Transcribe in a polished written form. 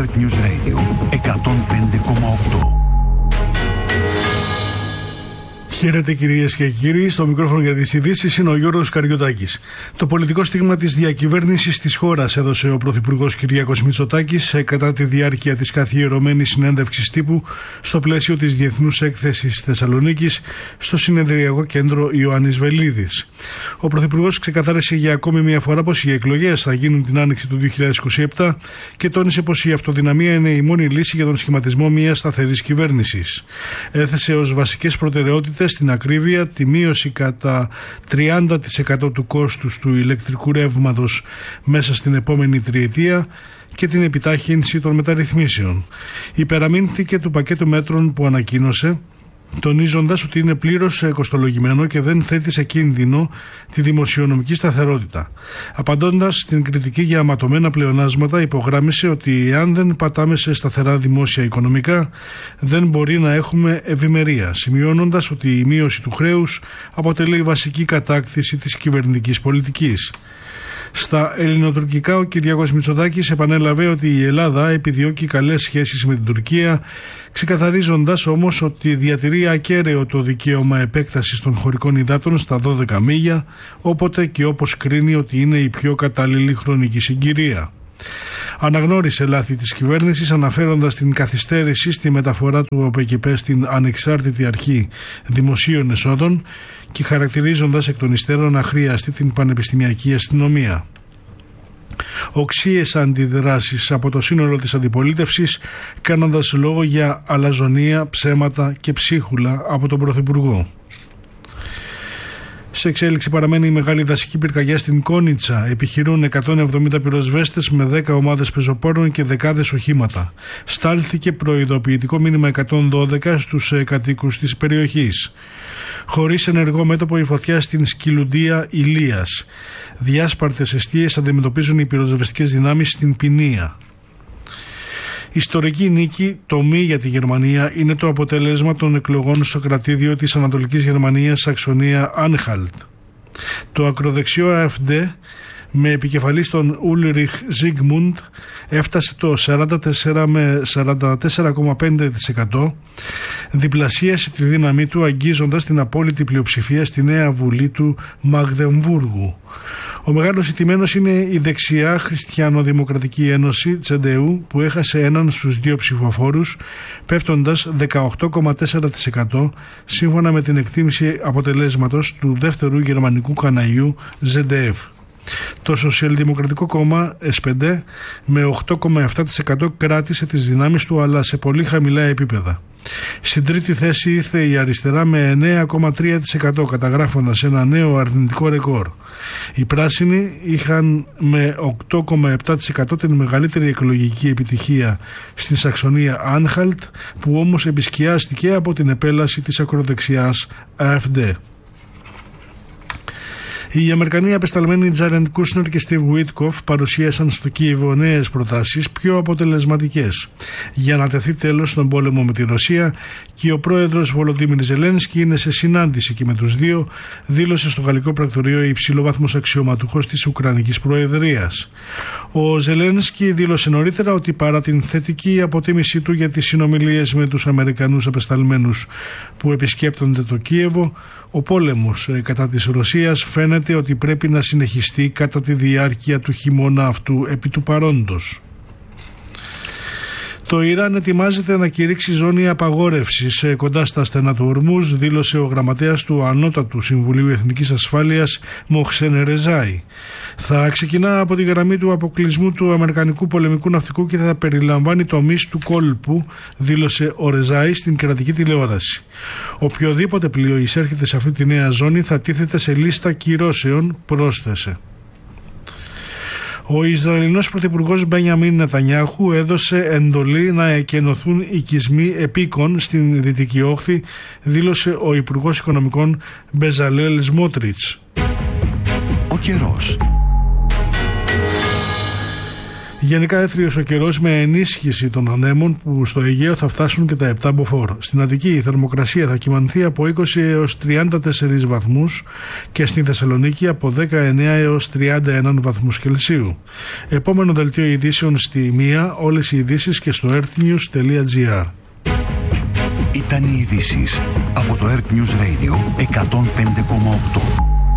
Desert News Radio 105,8. Χαίρετε κυρίες και κύριοι, στο μικρόφωνο για τις ειδήσεις είναι ο Γιώργος Καριωτάκης. Το πολιτικό στίγμα της διακυβέρνησης της χώρας έδωσε ο Πρωθυπουργός Κυριάκος Μητσοτάκης κατά τη διάρκεια της καθιερωμένης συνέντευξης τύπου στο πλαίσιο της Διεθνούς Έκθεσης Θεσσαλονίκης στο Συνεδριακό Κέντρο Ιωάννης Βελίδης. Ο Πρωθυπουργός ξεκαθάρισε για ακόμη μια φορά πως οι εκλογές θα γίνουν την άνοιξη του 2027 και τόνισε πως η αυτοδυναμία είναι η μόνη λύση για τον σχηματισμό μιας σταθερής κυβέρνησης. Έθεσε ως βασικές προτεραιότητες στην ακρίβεια τη μείωση κατά 30% του κόστους του ηλεκτρικού ρεύματος μέσα στην επόμενη τριετία και την επιτάχυνση των μεταρρυθμίσεων. Υπεραμείνθηκε του πακέτου μέτρων που ανακοίνωσε, τονίζοντας ότι είναι πλήρως κοστολογημένο και δεν θέτει σε κίνδυνο τη δημοσιονομική σταθερότητα. Απαντώντας στην κριτική για αματωμένα πλεονάσματα, υπογράμμισε ότι εάν δεν πατάμε σε σταθερά δημόσια οικονομικά, δεν μπορεί να έχουμε ευημερία, σημειώνοντας ότι η μείωση του χρέους αποτελεί βασική κατάκτηση της κυβερνητικής πολιτικής. Στα ελληνοτουρκικά, ο Κυριάκος Μητσοτάκης επανέλαβε ότι η Ελλάδα επιδιώκει καλές σχέσεις με την Τουρκία, ξεκαθαρίζοντας όμως ότι διατηρεί ακέραιο το δικαίωμα επέκτασης των χωρικών υδάτων στα 12 μίλια, όποτε και όπως κρίνει ότι είναι η πιο κατάλληλη χρονική συγκυρία. Αναγνώρισε λάθη της κυβέρνησης, αναφέροντας την καθυστέρηση στη μεταφορά του ΟΠΕΚΙΠΕ στην Ανεξάρτητη Αρχή Δημοσίων Εσόδων και χαρακτηρίζοντας εκ των υστέρων αχρίαστη την πανεπιστημιακή αστυνομία. Οξύες αντιδράσεις από το σύνολο της αντιπολίτευσης, κάνοντας λόγο για αλαζονία, ψέματα και ψίχουλα από τον Πρωθυπουργό. Σε εξέλιξη παραμένει η μεγάλη δασική πυρκαγιά στην Κόνιτσα. Επιχειρούν 170 πυροσβέστες με 10 ομάδες πεζοπόρων και δεκάδες οχήματα. Στάλθηκε προειδοποιητικό μήνυμα 112 στους κατοίκους της περιοχής. Χωρίς ενεργό μέτωπο η φωτιά στην Σκυλουντία Ηλίας. Διάσπαρτες εστίες αντιμετωπίζουν οι πυροσβεστικές δυνάμεις στην Ποινία. Ιστορική νίκη, τομή για τη Γερμανία, είναι το αποτέλεσμα των εκλογών στο κρατήδιο της Ανατολικής Γερμανίας, Σαξονία-Άνχαλτ. Το ακροδεξιό AfD, με επικεφαλής τον Ούλριχ Ζίγμουντ, έφτασε το 44 με 44,5%, διπλασίασε τη δύναμή του αγγίζοντας την απόλυτη πλειοψηφία στη νέα βουλή του Μαγδεμβούργου. Ο μεγάλος ηττημένος είναι η δεξιά Χριστιανοδημοκρατική Ένωση, CDU, που έχασε έναν στους δύο ψηφοφόρους, πέφτοντας 18,4% σύμφωνα με την εκτίμηση αποτελέσματος του δεύτερου γερμανικού καναλιού ZDF. Το Σοσιαλδημοκρατικό Κόμμα SPD με 8,7% κράτησε τις δυνάμεις του, αλλά σε πολύ χαμηλά επίπεδα. Στην τρίτη θέση ήρθε η αριστερά με 9,3%, καταγράφοντας ένα νέο αρνητικό ρεκόρ. Οι πράσινοι είχαν με 8,7% την μεγαλύτερη εκλογική επιτυχία στη Σαξονία Άνχαλτ, που όμως επισκιάστηκε από την επέλαση της ακροδεξιάς AfD. Οι Αμερικανοί απεσταλμένοι Τζάρεντ Κούσνερ και Στιβ Βουίτκοφ παρουσίασαν στο Κίεβο νέες προτάσεις πιο αποτελεσματικές για να τεθεί τέλος στον πόλεμο με τη Ρωσία, και ο πρόεδρος Βολοντίμιρ Ζελένσκι είναι σε συνάντηση και με τους δύο, δήλωσε στο γαλλικό πρακτορείο υψηλόβαθμος αξιωματούχος της Ουκρανικής Προεδρίας. Ο Ζελένσκι δήλωσε νωρίτερα ότι παρά την θετική αποτίμησή του για τις συνομιλίες με τους Αμερικανούς απεσταλμένους που επισκέπτονται το Κίεβο, ο πόλεμος κατά της Ρωσίας φαίνεται ότι πρέπει να συνεχιστεί κατά τη διάρκεια του χειμώνα αυτού επί του παρόντος. Το Ιράν ετοιμάζεται να κηρύξει ζώνη απαγόρευσης κοντά στα στενά του Ορμούζ, δήλωσε ο γραμματέας του Ανώτατου Συμβουλίου Εθνικής Ασφάλειας Μοχσέν Ρεζάι. Θα ξεκινά από τη γραμμή του αποκλεισμού του Αμερικανικού πολεμικού ναυτικού και θα περιλαμβάνει τομείς του κόλπου, δήλωσε ο Ρεζάι στην κρατική τηλεόραση. Οποιοδήποτε πλοίο εισέρχεται σε αυτή τη νέα ζώνη θα τίθεται σε λίστα κυρώσεων, πρόσθεσε. Ο Ισραηλινός Πρωθυπουργός Μπενιαμίν Νετανιάχου έδωσε εντολή να εκενωθούν οικισμοί επίκων στην Δυτική Όχθη, δήλωσε ο Υπουργός Οικονομικών Μπεζαλέλ Σμότριτς. Ο καιρός. Γενικά έθριος ο καιρός με ενίσχυση των ανέμων που στο Αιγαίο θα φτάσουν και τα 7 μποφόρ. Στην Αττική η θερμοκρασία θα κυμανθεί από 20 έως 34 βαθμούς και στην Θεσσαλονίκη από 19 έως 31 βαθμούς Κελσίου. Επόμενο δελτίο ειδήσεων στη 1, όλες οι ειδήσεις και στο earthnews.gr. Ήταν οι ειδήσεις από το Earth News Radio 105,8.